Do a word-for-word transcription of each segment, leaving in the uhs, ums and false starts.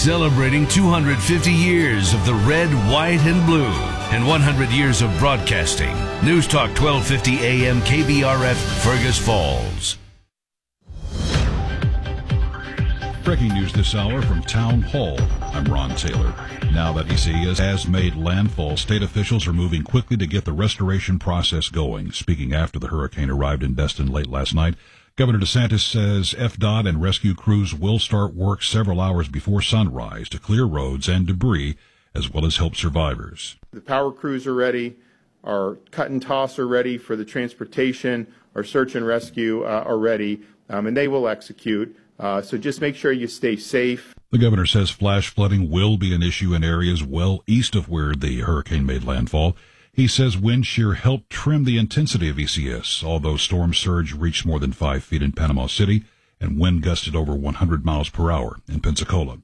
Celebrating two hundred fifty years of the red, white, and blue and one hundred years of broadcasting. News Talk twelve fifty A M K B R F, Fergus Falls. Breaking news this hour from Town Hall. I'm Ron Taylor. Now that Isaias has made landfall, state officials are moving quickly to get the restoration process going. Speaking after the hurricane arrived in Destin late last night, Governor DeSantis says F D O T and rescue crews will start work several hours before sunrise to clear roads and debris, as well as help survivors. The power crews are ready. Our cut and toss are ready for the transportation. Our search and rescue uh, are ready, um, and they will execute. Uh, so just make sure you stay safe. The governor says flash flooding will be an issue in areas well east of where the hurricane made landfall. He says wind shear helped trim the intensity of E C S, although storm surge reached more than five feet in Panama City and wind gusted over one hundred miles per hour in Pensacola.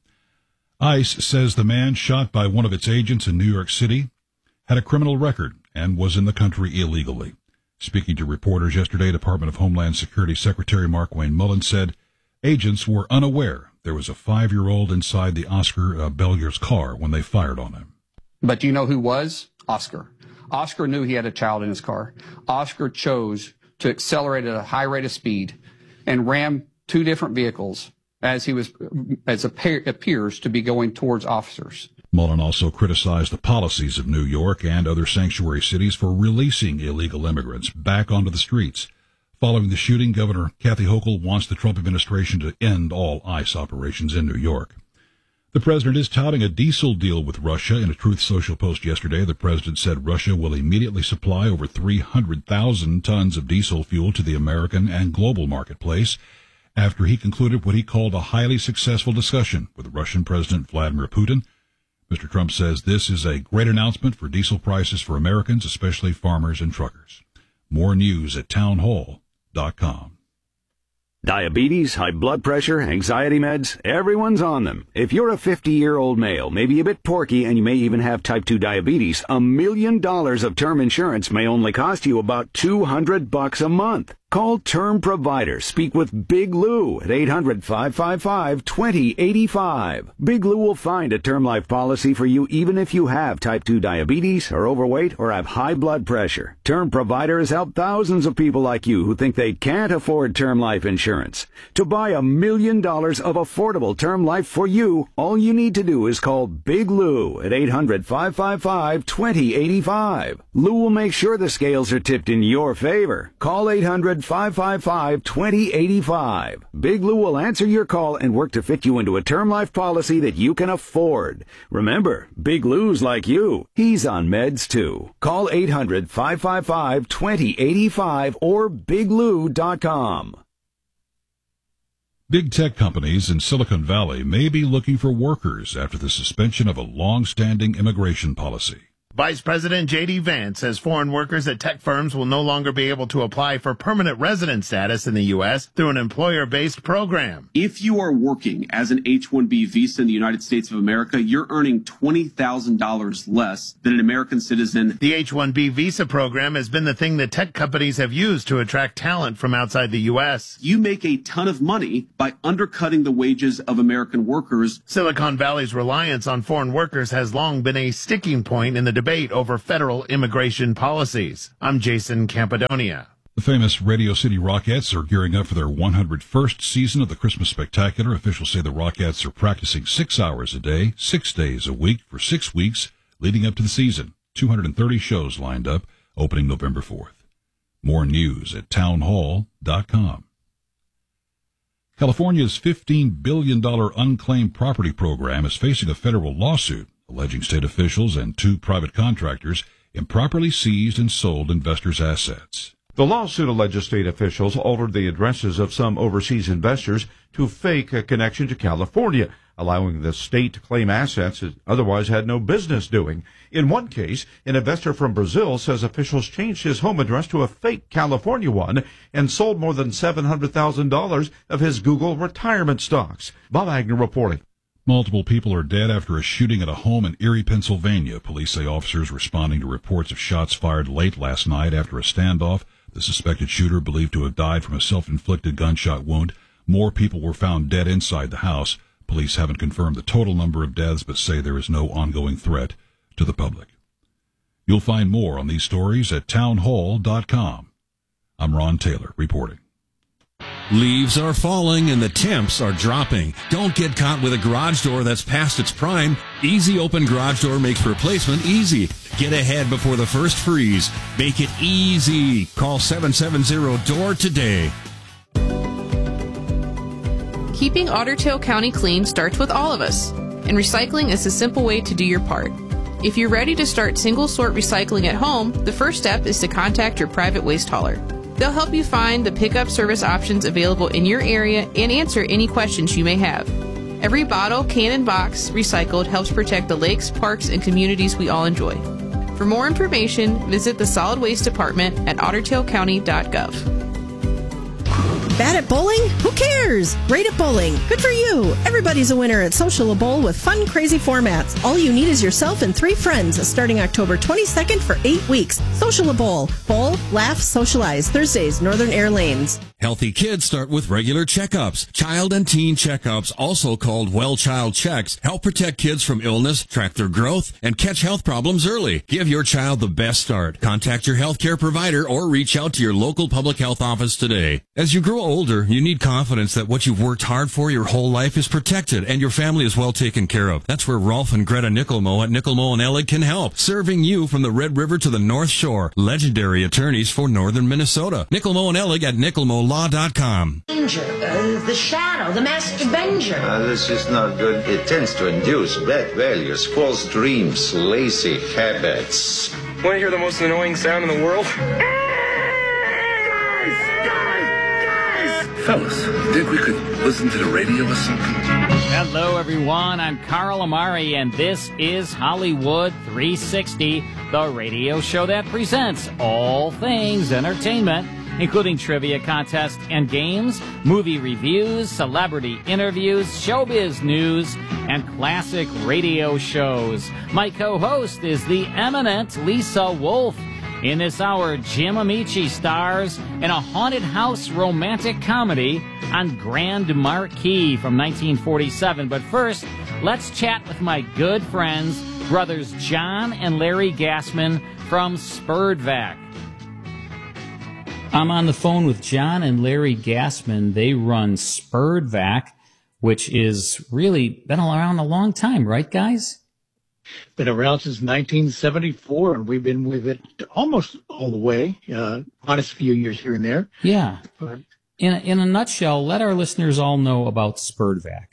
ICE says the man shot by one of its agents in New York City had a criminal record and was in the country illegally. Speaking to reporters yesterday, Department of Homeland Security Secretary Mark Wayne Mullen said agents were unaware there was a five-year-old inside the Oscar uh, Bellier's car when they fired on him. But do you know who was? Oscar. Oscar knew he had a child in his car. Oscar chose to accelerate at a high rate of speed and ram two different vehicles as he was, as appear, appears to be going towards officers. Mullen also criticized the policies of New York and other sanctuary cities for releasing illegal immigrants back onto the streets. Following the shooting, Governor Kathy Hochul wants the Trump administration to end all ICE operations in New York. The president is touting a diesel deal with Russia. In a Truth Social post yesterday, the president said Russia will immediately supply over three hundred thousand tons of diesel fuel to the American and global marketplace after he concluded what he called a highly successful discussion with Russian President Vladimir Putin. Mister Trump says this is a great announcement for diesel prices for Americans, especially farmers and truckers. More news at townhall dot com. Diabetes, high blood pressure, anxiety meds, everyone's on them. If you're a fifty-year-old male, maybe a bit porky, and you may even have type two diabetes, a million dollars of term insurance may only cost you about two hundred bucks a month. Call Term Provider. Speak with Big Lou at eight hundred, five five five, two zero eight five. Big Lou will find a term life policy for you even if you have type two diabetes, are overweight, or have high blood pressure. Term Provider has helped thousands of people like you who think they can't afford term life insurance. To buy a million dollars of affordable term life for you, all you need to do is call Big Lou at eight hundred, five five five, two zero eight five. Lou will make sure the scales are tipped in your favor. Call eight hundred, five five five, two zero eight five. Big Lou will answer your call and work to fit you into a term life policy that you can afford. Remember, Big Lou's like you. He's on meds too. Call eight hundred, five five five, two zero eight five or big lou dot com. Big tech companies in Silicon Valley may be looking for workers after the suspension of a long-standing immigration policy. Vice President J D Vance says foreign workers at tech firms will no longer be able to apply for permanent resident status in the U S through an employer-based program. If you are working as an H one B visa in the United States of America, you're earning twenty thousand dollars less than an American citizen. The H one B visa program has been the thing that tech companies have used to attract talent from outside the U S. You make a ton of money by undercutting the wages of American workers. Silicon Valley's reliance on foreign workers has long been a sticking point in the debate over federal immigration policies. I'm Jason Campadonia. The famous Radio City Rockettes are gearing up for their one hundred first season of the Christmas Spectacular. Officials say the Rockettes are practicing six hours a day, six days a week for six weeks leading up to the season. two hundred thirty shows lined up, opening November fourth. More news at townhall dot com. California's fifteen billion dollars unclaimed property program is facing a federal lawsuit alleging state officials and two private contractors improperly seized and sold investors' assets. The lawsuit alleges state officials altered the addresses of some overseas investors to fake a connection to California, allowing the state to claim assets it otherwise had no business doing. In one case, an investor from Brazil says officials changed his home address to a fake California one and sold more than seven hundred thousand dollars of his Google retirement stocks. Bob Agnew reporting. Multiple people are dead after a shooting at a home in Erie, Pennsylvania. Police say officers responding to reports of shots fired late last night after a standoff. The suspected shooter, believed to have died from a self-inflicted gunshot wound. More people were found dead inside the house. Police haven't confirmed the total number of deaths, but say there is no ongoing threat to the public. You'll find more on these stories at townhall dot com. I'm Ron Taylor reporting. Leaves are falling and the temps are dropping. Don't get caught with a garage door that's past its prime. Easy Open Garage Door makes replacement easy. Get ahead before the first freeze. Make it easy. Call seven seven zero D O O R today. Keeping Otter Tail County clean starts with all of us, and recycling is a simple way to do your part. If you're ready to start single-sort recycling at home, the first step is to contact your private waste hauler. They'll help you find the pickup service options available in your area and answer any questions you may have. Every bottle, can, and box recycled helps protect the lakes, parks, and communities we all enjoy. For more information, visit the Solid Waste Department at otter tail county dot gov. Bad at bowling? Who cares? Great at bowling. Good for you. Everybody's a winner at Social Bowl with fun, crazy formats. All you need is yourself and three friends starting October twenty-second for eight weeks. Social Bowl. Bowl, laugh, socialize. Thursdays, Northern Air Lanes. Healthy kids start with regular checkups. Child and teen checkups, also called Well Child Checks, help protect kids from illness, track their growth, and catch health problems early. Give your child the best start. Contact your healthcare provider or reach out to your local public health office today. As you grow older, you need confidence that what you've worked hard for your whole life is protected and your family is well taken care of. That's where Rolf and Greta Nickelmo at Nickelmo and Ellig can help, serving you from the Red River to the North Shore. Legendary attorneys for northern Minnesota. Nickelmo and Ellig at nickelmo law dot com. Avenger, uh, the Shadow, the Masked Avenger. Uh, this is not good. It tends to induce bad values, false dreams, lazy habits. Want to hear the most annoying sound in the world? Fellas, think we could listen to the radio or something? Hello, everyone. I'm Carl Amari, and this is Hollywood three sixty, the radio show that presents all things entertainment, including trivia contests and games, movie reviews, celebrity interviews, showbiz news, and classic radio shows. My co-host is the eminent Lisa Wolf. In this hour, Jim Amici stars in a haunted house romantic comedy on Grand Marquis from nineteen forty-seven. But first, let's chat with my good friends, brothers John and Larry Gassman from Spurdvac. I'm on the phone with John and Larry Gassman. They run Spurdvac, which is really been around a long time, right, guys? Been around since nineteen seventy-four, and we've been with it almost all the way, uh, honest few years here and there. Yeah. But in a, in a nutshell, let our listeners all know about Spurdvac.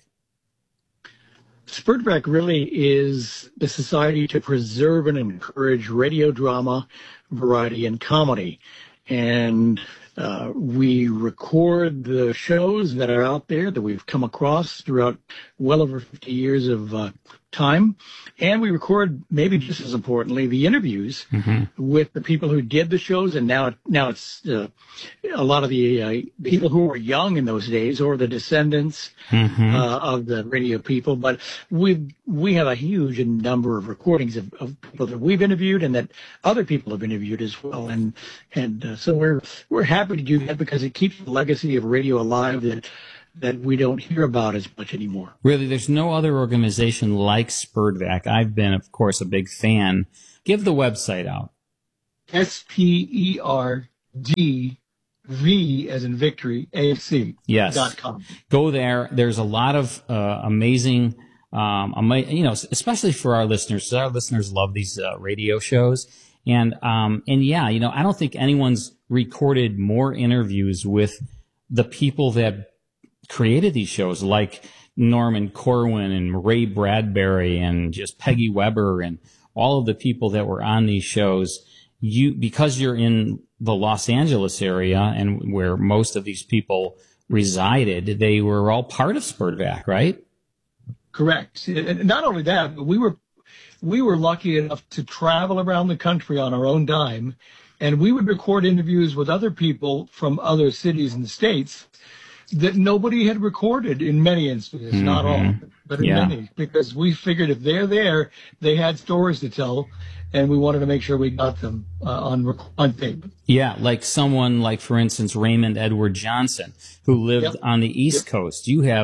Spurdvac really is the society to preserve and encourage radio drama, variety, and comedy. And uh, we record the shows that are out there that we've come across throughout well over fifty years of uh, time. And we record, maybe just as importantly, the interviews mm-hmm. with the people who did the shows. And now, now it's uh, a lot of the uh, people who were young in those days, or the descendants mm-hmm. uh, of the radio people. But we we have a huge number of recordings of, of people that we've interviewed and that other people have interviewed as well. And and uh, so we're we're happy to do that because it keeps the legacy of radio alive that that we don't hear about as much anymore. Really, there's no other organization like Spurdvac. I've been, of course, a big fan. Give the website out. S P E R D V as in victory, A F C. Yes. Dot com. Go there. There's a lot of uh, amazing, um, ama- you know, especially for our listeners. Our listeners love these uh, radio shows. And, um, and yeah, you know, I don't think anyone's recorded more interviews with the people that created these shows, like Norman Corwin and Ray Bradbury and just Peggy Weber and all of the people that were on these shows. You, because you're in the Los Angeles area and where most of these people resided, they were all part of Spurdvac, right? Correct. And not only that, but we were we were lucky enough to travel around the country on our own dime, and we would record interviews with other people from other cities and states that nobody had recorded in many instances, mm-hmm. not all, but in yeah. many, because we figured if they're there, they had stories to tell, and we wanted to make sure we got them uh, on on tape. Yeah, like someone like, for instance, Raymond Edward Johnson, who lived yep. on the East yep. Coast. You have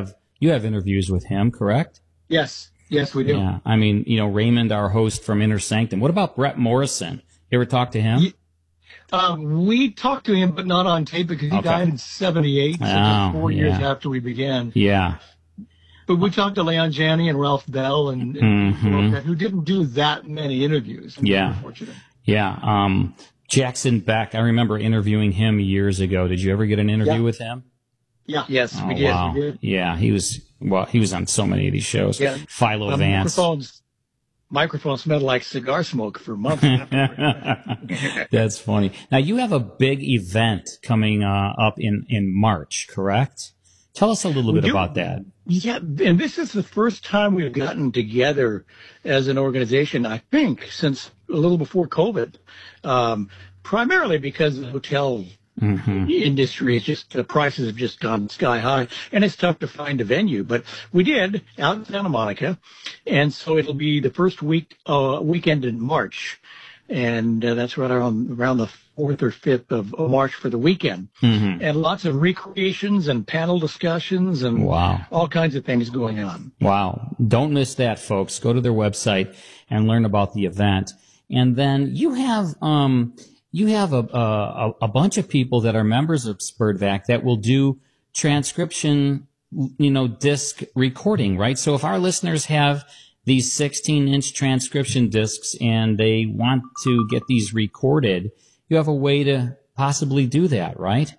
You have interviews with him, correct? Yes. Yes, we do. Yeah. I mean, you know, Raymond, our host from Inner Sanctum. What about Brett Morrison? You ever talk to him? He, um, we talked to him, but not on tape because he Okay. died in seventy-eight, so Oh, just four yeah. years after we began. Yeah. But we talked to Leon Janney and Ralph Bell and, and people Mhm. like that who didn't do that many interviews. Yeah. Unfortunately. Yeah. Um, Jackson Beck, I remember interviewing him years ago. Did you ever get an interview Yeah. with him? Yeah. Yes, Oh, we did. wow. We did. Yeah, he was, well, he was on so many of these shows. Yeah. Philo Um, Vance. Microphones, microphones smelled like cigar smoke for months. That's funny. Now, you have a big event coming uh, up in, in March, correct? Tell us a little We bit do. about that. Yeah, and this is the first time we've gotten together as an organization, I think, since a little before COVID, um, primarily because the hotel Mm-hmm. industry is just, the prices have just gone sky high, and it's tough to find a venue. But we did out in Santa Monica, and so it'll be the first week, uh, weekend in March, and uh, that's right around, around the fourth or fifth of, of March for the weekend. Mm-hmm. And lots of recreations and panel discussions and Wow. all kinds of things going on. Wow. Don't miss that, folks. Go to their website and learn about the event. And then you have, um, you have a, a, a bunch of people that are members of SPURDVAC that will do transcription, you know, disc recording, right? So if our listeners have these sixteen inch transcription discs and they want to get these recorded, you have a way to possibly do that, right?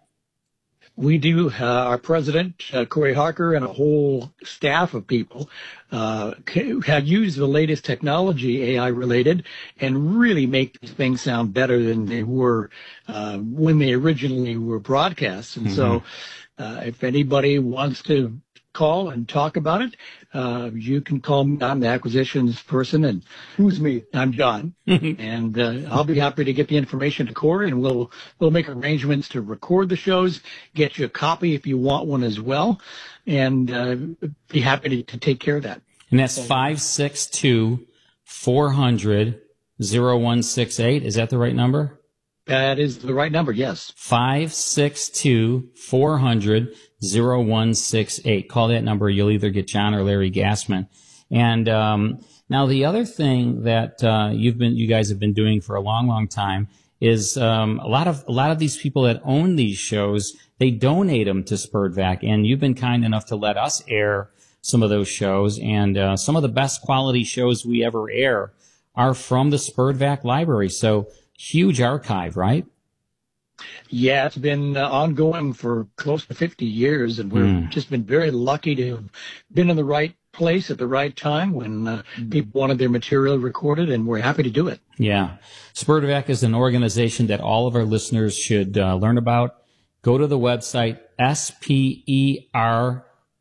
We do. Uh, our president, uh, Corey Harker, and a whole staff of people uh, c- have used the latest technology, A I related, and really make these things sound better than they were uh, when they originally were broadcast. And so, uh, if anybody wants to call and talk about it, uh, you can call me. I'm the acquisitions person, and who's me? I'm John, and uh, I'll be happy to get the information to Corey, and we'll we'll make arrangements to record the shows, get you a copy if you want one as well, and uh, be happy to, to take care of that. And that's five six two, four hundred, oh one six eight. Is that the right number? That is the right number, yes. five six two, four hundred, oh one six eight. Call that number. You'll either get John or Larry Gassman. And um, now the other thing that uh, you've been, you guys have been doing for a long, long time is um, a lot of a lot of these people that own these shows, they donate them to SPURDVAC, and you've been kind enough to let us air some of those shows. And uh, some of the best quality shows we ever air are from the SPURDVAC library. So huge archive, right? Yeah, it's been uh, ongoing for close to fifty years, and we've Mm. just been very lucky to have been in the right place at the right time when uh, people wanted their material recorded, and we're happy to do it. Yeah. SPURDVAC is an organization that all of our listeners should uh, learn about. Go to the website, S P E R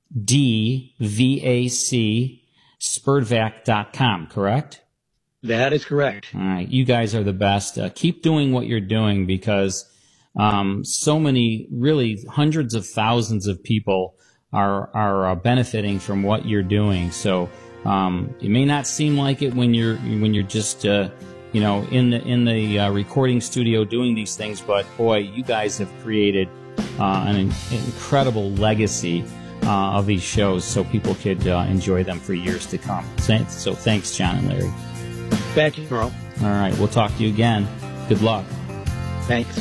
D V A C, spurdvac dot com, correct? That is correct. All right. You guys are the best. Uh, keep doing what you're doing because um, so many, really hundreds of thousands of people are are uh, benefiting from what you're doing. So um, it may not seem like it when you're when you're just uh, you know in the in the uh, recording studio doing these things, but boy, you guys have created uh, an, in- incredible legacy uh, of these shows, so people could uh, enjoy them for years to come. So, so thanks, John and Larry. Thank you, Carl. All right, we'll talk to you again. Good luck. Thanks.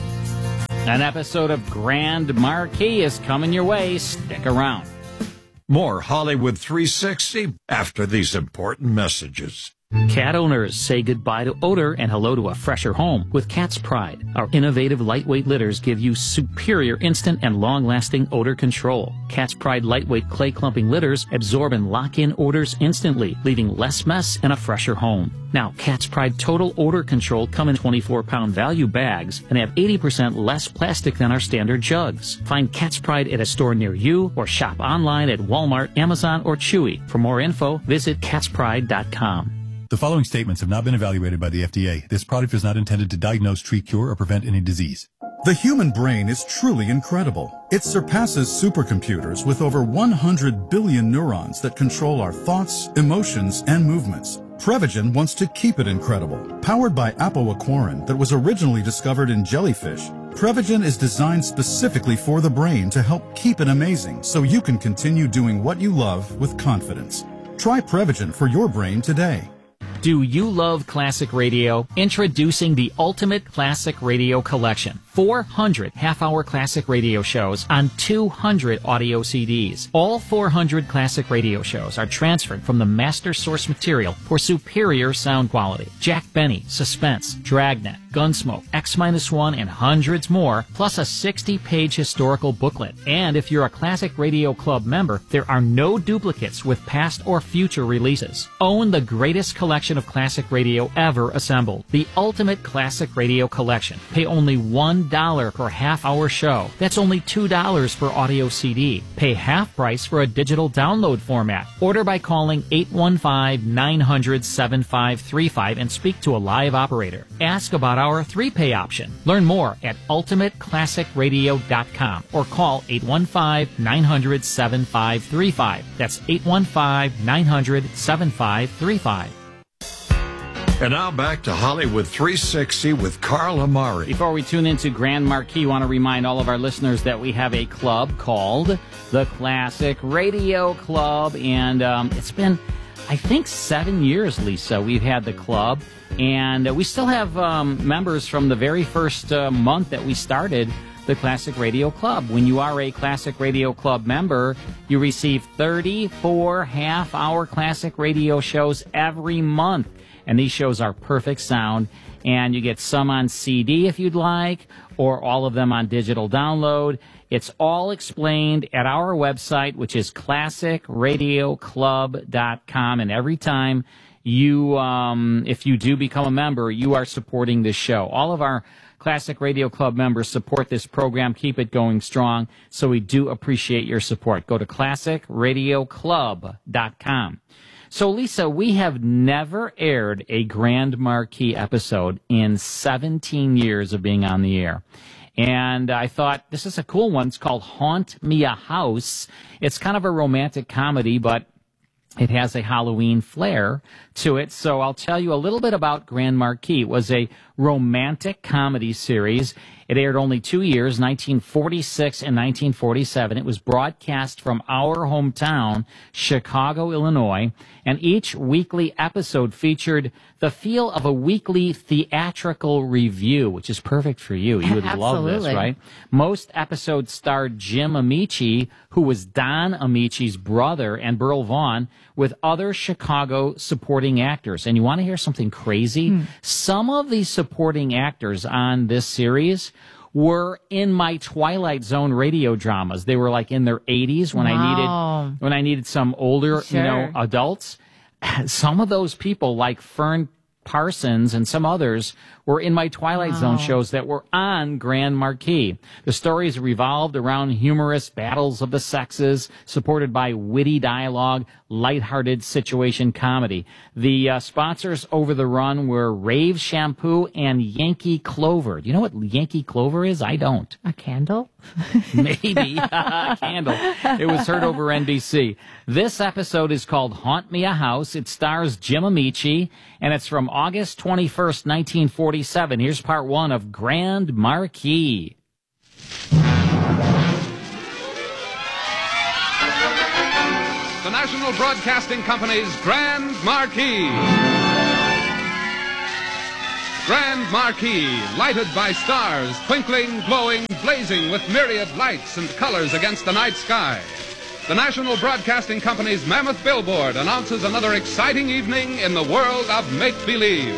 An episode of Grand Marquee is coming your way. Stick around. More Hollywood three sixty after these important messages. Cat owners say goodbye to odor and hello to a fresher home with Cat's Pride. Our innovative lightweight litters give you superior instant and long-lasting odor control. Cat's Pride lightweight clay clumping litters absorb and lock in odors instantly, leaving less mess and a fresher home. Now, Cat's Pride Total Odor Control come in twenty-four pound value bags and have eighty percent less plastic than our standard jugs. Find Cat's Pride at a store near you or shop online at Walmart, Amazon, or Chewy. For more info, visit cats pride dot com. The following statements have not been evaluated by the F D A. This product is not intended to diagnose, treat, cure, or prevent any disease. The human brain is truly incredible. It surpasses supercomputers with over one hundred billion neurons that control our thoughts, emotions, and movements. Prevagen wants to keep it incredible. Powered by apoaquarin that was originally discovered in jellyfish, Prevagen is designed specifically for the brain to help keep it amazing so you can continue doing what you love with confidence. Try Prevagen for your brain today. Do you love classic radio? Introducing the Ultimate Classic Radio Collection. four hundred half-hour classic radio shows on two hundred audio C Ds. All four hundred classic radio shows are transferred from the master source material for superior sound quality. Jack Benny, Suspense, Dragnet, Gunsmoke, X one, and hundreds more, plus a sixty-page historical booklet. And if you're a Classic Radio Club member, there are no duplicates with past or future releases. Own the greatest collection of classic radio ever assembled. The Ultimate Classic Radio Collection. Pay only one dollar per half-hour show. That's only two dollars per audio C D. Pay half price for a digital download format. Order by calling eight one five, nine hundred, seven five three five and speak to a live operator. Ask about our three-pay option. Learn more at ultimate classic radio dot com or call eight one five, nine hundred, seven five three five. That's eight one five, nine hundred, seven five three five. And now back to Hollywood three sixty with Carl Amari. Before we tune into Grand Marquis, I want to remind all of our listeners that we have a club called the Classic Radio Club. And um, it's been, I think, seven years, Lisa, we've had the club. And uh, we still have um, members from the very first uh, month that we started the Classic Radio Club. When you are a Classic Radio Club member, you receive thirty-four half-hour classic radio shows every month. And these shows are perfect sound, and you get some on C D if you'd like, or all of them on digital download. It's all explained at our website, which is classic radio club dot com. And every time you, um, if you do become a member, you are supporting this show. All of our Classic Radio Club members support this program, keep it going strong, so we do appreciate your support. Go to classic radio club dot com. So, Lisa, we have never aired a Grand Marquis episode in seventeen years of being on the air. And I thought, this is a cool one. It's called Haunt Me a House. It's kind of a romantic comedy, but it has a Halloween flair to it. So I'll tell you a little bit about Grand Marquis. It was a romantic comedy series. It aired only two years, nineteen forty-six and nineteen forty-seven. It was broadcast from our hometown, Chicago, Illinois, and each weekly episode featured the feel of a weekly theatrical review, which is perfect for you. You would love this, right? Most episodes starred Jim Amici, who was Don Amici's brother, and Burl Vaughn, with other Chicago supporting actors. And you want to hear something crazy? Hmm. Some of these supporting actors on this series were in my Twilight Zone radio dramas. They were like in their eighties when wow. I needed when I needed some older, sure. you know, adults. Some of those people, like Fern Parsons and some others, were in my Twilight wow. Zone shows that were on Grand Marquis. The stories revolved around humorous battles of the sexes, supported by witty dialogue, lighthearted situation comedy. The uh, sponsors over the run were Rave Shampoo and Yankee Clover. Do you know what Yankee Clover is? I don't. A candle? Maybe. A candle. It was heard over N B C. This episode is called Haunt Me a House. It stars Jim Amici, and it's from August twenty-first, nineteen forty-seven. Here's part one of Grand Marquis. The National Broadcasting Company's Grand Marquis. Grand Marquis, lighted by stars, twinkling, glowing, blazing with myriad lights and colors against the night sky. The National Broadcasting Company's mammoth billboard announces another exciting evening in the world of make-believe.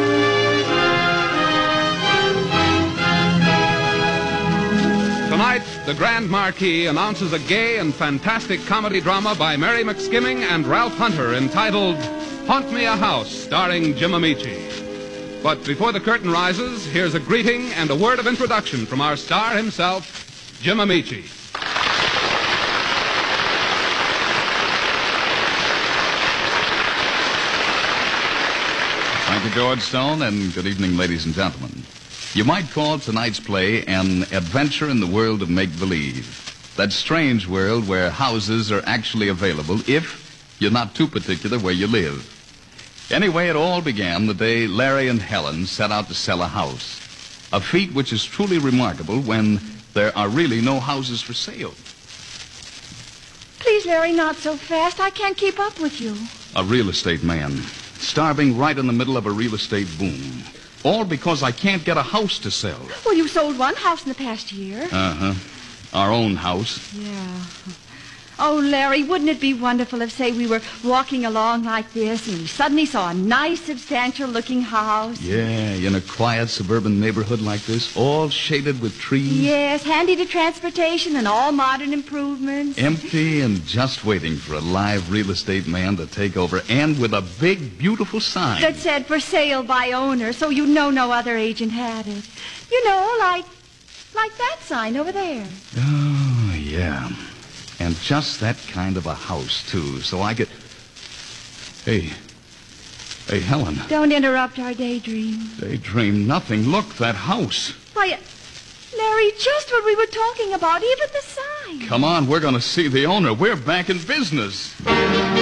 Tonight, the Grand Marquis announces a gay and fantastic comedy drama by Mary McSkimming and Ralph Hunter entitled Haunt Me a House, starring Jim Amici. But before the curtain rises, here's a greeting and a word of introduction from our star himself, Jim Amici. Thank you, George Stone, and good evening, ladies and gentlemen. You might call tonight's play an adventure in the world of make-believe. That strange world where houses are actually available if you're not too particular where you live. Anyway, it all began the day Larry and Helen set out to sell a house. A feat which is truly remarkable when there are really no houses for sale. Please, Larry, not so fast. I can't keep up with you. A real estate man, starving right in the middle of a real estate boom. All because I can't get a house to sell. Well, you sold one house in the past year. Uh-huh. Our own house. Yeah. Oh, Larry, wouldn't it be wonderful if, say, we were walking along like this and we suddenly saw a nice, substantial-looking house? Yeah, in a quiet suburban neighborhood like this, all shaded with trees. Yes, handy to transportation and all modern improvements. Empty and just waiting for a live real estate man to take over, and with a big, beautiful sign. That said, for sale by owner, so you know no other agent had it. You know, like, like that sign over there. Oh, yeah. And just that kind of a house, too, so I could... Hey. Hey, Helen. Don't interrupt our daydream. Daydream nothing. Look, that house. Why, Larry, just what we were talking about, even the sign. Come on, we're going to see the owner. We're back in business.